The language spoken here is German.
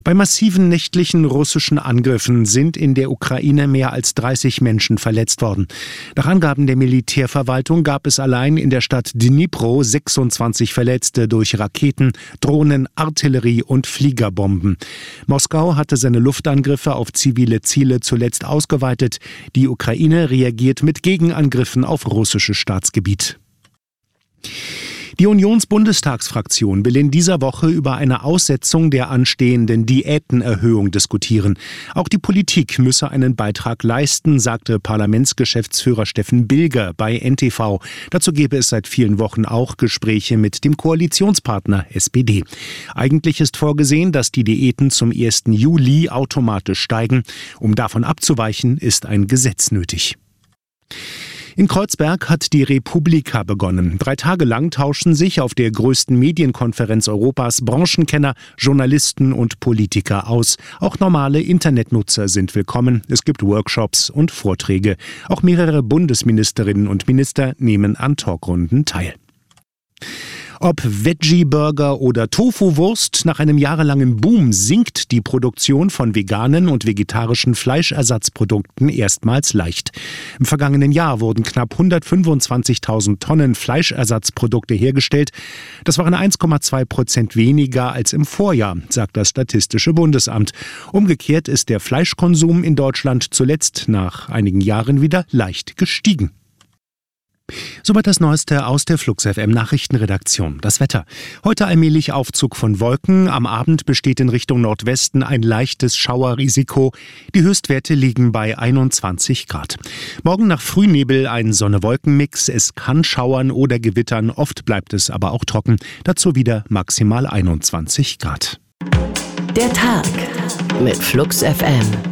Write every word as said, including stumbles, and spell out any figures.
Bei massiven nächtlichen russischen Angriffen sind in der Ukraine mehr als dreißig Menschen verletzt worden. Nach Angaben der Militärverwaltung gab es allein in der Stadt Dnipro sechsundzwanzig Verletzte durch Raketen, Drohnen, Artillerie und Fliegerbomben. Moskau hatte seine Luftangriffe auf zivile Ziele zuletzt ausgeweitet. Die Ukraine reagiert mit Gegenangriffen auf russisches Staatsgebiet. Die Unionsbundestagsfraktion will in dieser Woche über eine Aussetzung der anstehenden Diätenerhöhung diskutieren. Auch die Politik müsse einen Beitrag leisten, sagte Parlamentsgeschäftsführer Steffen Bilger bei N T V. Dazu gebe es seit vielen Wochen auch Gespräche mit dem Koalitionspartner S P D. Eigentlich ist vorgesehen, dass die Diäten zum ersten Juli automatisch steigen. Um davon abzuweichen, ist ein Gesetz nötig. In Kreuzberg hat die Republika begonnen. Drei Tage lang tauschen sich auf der größten Medienkonferenz Europas Branchenkenner, Journalisten und Politiker aus. Auch normale Internetnutzer sind willkommen. Es gibt Workshops und Vorträge. Auch mehrere Bundesministerinnen und Minister nehmen an Talkrunden teil. Ob Veggie-Burger oder Tofu-Wurst, nach einem jahrelangen Boom sinkt die Produktion von veganen und vegetarischen Fleischersatzprodukten erstmals leicht. Im vergangenen Jahr wurden knapp hundertfünfundzwanzigtausend Tonnen Fleischersatzprodukte hergestellt. Das waren eins Komma zwei Prozent weniger als im Vorjahr, sagt das Statistische Bundesamt. Umgekehrt ist der Fleischkonsum in Deutschland zuletzt nach einigen Jahren wieder leicht gestiegen. Soweit das Neueste aus der Flux F M Nachrichtenredaktion. Das Wetter. Heute allmählich Aufzug von Wolken. Am Abend besteht in Richtung Nordwesten ein leichtes Schauerrisiko. Die Höchstwerte liegen bei einundzwanzig Grad. Morgen nach Frühnebel ein Sonne-Wolken-Mix. Es kann schauern oder gewittern. Oft bleibt es aber auch trocken. Dazu wieder maximal einundzwanzig Grad. Der Tag mit Flux F M.